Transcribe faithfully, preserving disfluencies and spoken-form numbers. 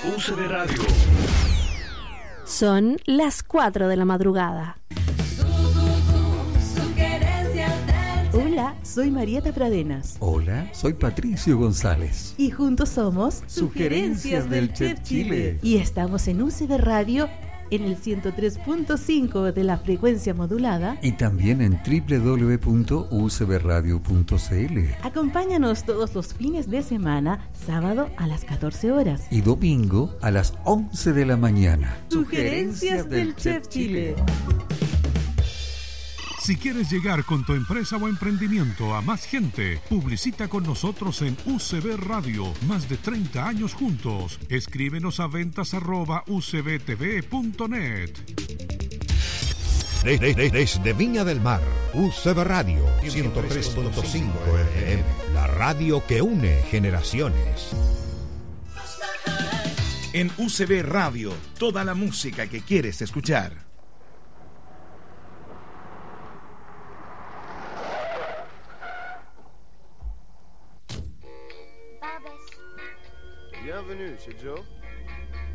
U C B Radio. Son las cuatro de la madrugada. Hola, soy Marieta Pradenas. Hola, soy Patricio González. Y juntos somos Sugerencias del Chef Chile. Y estamos en U C B Radio en el ciento tres punto cinco de la frecuencia modulada. Y también en doble u doble u doble u punto u c b radio punto c l. Acompáñanos todos los fines de semana, sábado a las catorce horas. Y domingo a las once de la mañana. Sugerencias del Chef Chile. Si quieres llegar con tu empresa o emprendimiento a más gente, publicita con nosotros en U C B Radio. Más de treinta años juntos. Escríbenos a ventas arroba u c b t v punto net. Desde Viña del Mar, U C B Radio ciento tres punto cinco F M. La radio que une generaciones. En U C B Radio, toda la música que quieres escuchar. Bienvenue chez Joe.